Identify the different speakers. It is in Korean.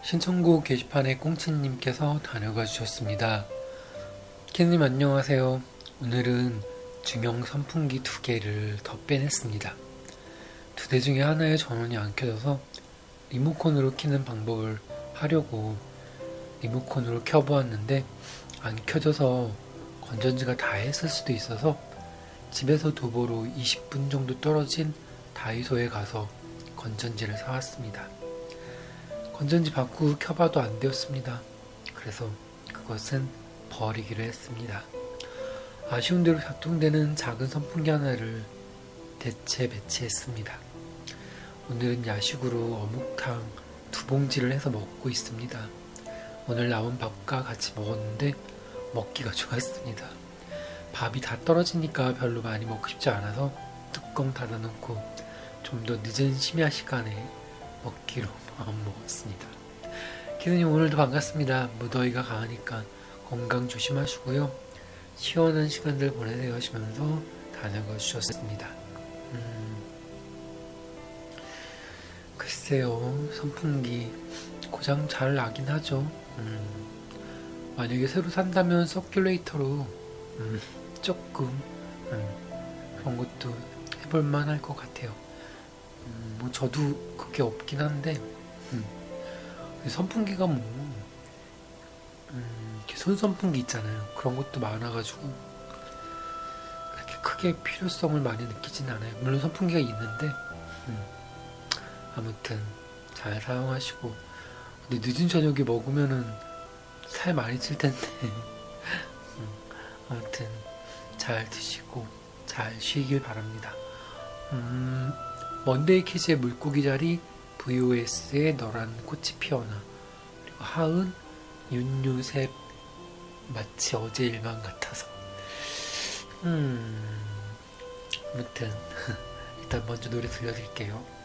Speaker 1: 신청곡 게시판에 꽁치님께서 다녀가 주셨습니다. 키님 안녕하세요. 오늘은 중형 선풍기 2개를 더 빼냈습니다. 2대 중에 하나의 전원이 안 켜져서 리모컨으로 켜는 방법을 하려고 리모컨으로 켜보았는데 안 켜져서 건전지가 다 했을 수도 있어서 집에서 도보로 20분 정도 떨어진 다이소에 가서 건전지를 사왔습니다. 건전지 바꾸고 켜봐도 안 되었습니다. 그래서 그것은 버리기로 했습니다. 아쉬운 대로 작동되는 작은 선풍기 하나를 대체 배치했습니다. 오늘은 야식으로 어묵탕 2봉지를 해서 먹고 있습니다. 오늘 남은 밥과 같이 먹었는데 먹기가 좋았습니다. 밥이 다 떨어지니까 별로 많이 먹고 싶지 않아서 뚜껑 닫아놓고 좀 더 늦은 심야 시간에 먹기로 마음 먹었습니다. 키드님 오늘도 반갑습니다. 무더위가 강하니까 건강 조심하시고요. 시원한 시간들 보내세요 하시면서 다녀가 주셨습니다. 글쎄요, 선풍기 고장 잘 나긴 하죠. 만약에 새로 산다면 서큘레이터로 조금 그런 것도 해볼만 할 것 같아요. 뭐 저도 그게 없긴 한데 선풍기가 이렇게 손선풍기 있잖아요. 그런 것도 많아가지고 그렇게 크게 필요성을 많이 느끼진 않아요. 물론 선풍기가 있는데 아무튼 잘 사용하시고. 근데 늦은 저녁에 먹으면은 살 많이 찔 텐데 아무튼 잘 드시고 잘 쉬길 바랍니다. 먼데이 키즈의 물고기 자리, VOS의 너란 꽃이 피어나, 그리고 하은, 윤유셉 마치 어제 일만 같아서. 아무튼 일단 먼저 노래 들려드릴게요.